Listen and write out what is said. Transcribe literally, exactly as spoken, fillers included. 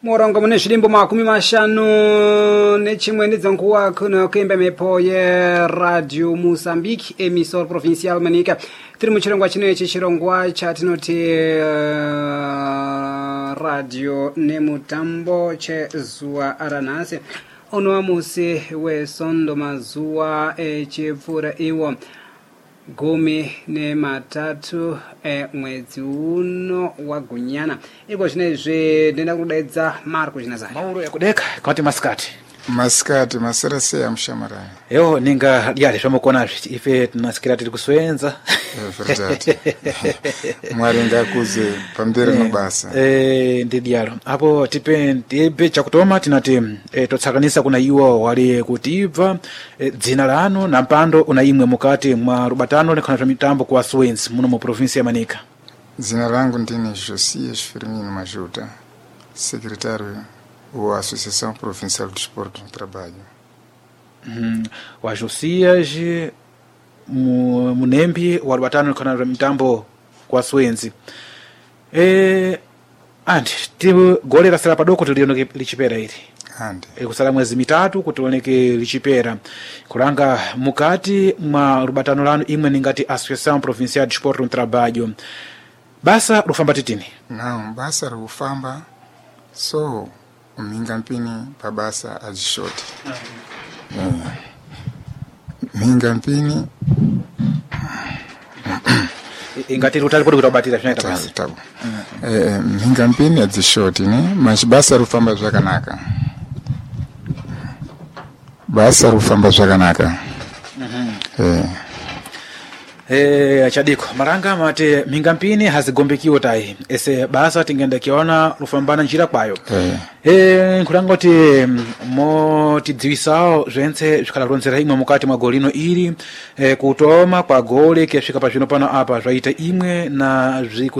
Morongo mune zvirimbo makumi mashanu nechimwe nedzanguva kuno kuimba mhepo yeRadio Mozambique emisor provincial Manika. Tiri muchirongwa chinoichi chirongwa chatinoti uh, radio nemutambo chezuva ranhasi uno musi wesondo mazuva echipfuura iwo gumi nematatu emwedzi uno wagunyana. Iko zvinezvi ndenda kudaidza Marco Chinazari mauro yakudeka kwati maskati maskati masarase ya mshamarani yo ninga yale zvamukona ife tunasikira tiri kuswenza verdade mwari ngakuze pamberi mabasa eh ndidialo apo tipe tipe chakutoma tinati e, totsakanisa kuna iwo wali kutibva e, dzina lano na mpando una imwe mukati mwa rubatano lekhana zva mitambo kwa Swens muno mu province ya Manika. Dzina langu ndine Josias Firmino Majuta, secretário da Associação Provincial do Desporto no Trabalho. Mm, wa Josias mu munembi wa rubatano lekhana zva mitambo kwa Swens. Eh andi tigolera sala padoko tulioneke lichipera ili andi kusala mwezi mitatu kutioneke lichipera kulanga mukati mwa rubatano lanu imwe ningati Associação Provincial de Desporto no Trabalho. Basa rufamba titini não basa rufamba so minga mpini pa basa ajishoti mm. minga mpini ingati rutali podi kutabatira zvinaita basa tabu mm. eh minga mpini ajishoti ne mas basa rufamba zvakanaka basa rufamba zvakanaka mhm eh Eh achadiko maranga mate mingampini hazigombekiwo tai ese basa tingenda kiona rufambana njira kwayo eh eh nkulangoti mo tidziwisao zvense zvikala ronzera imwe mukati mwa golino ili eh, kutoma kwa gole kuyasvika pa zvino pano apa zvaita imwe na zviku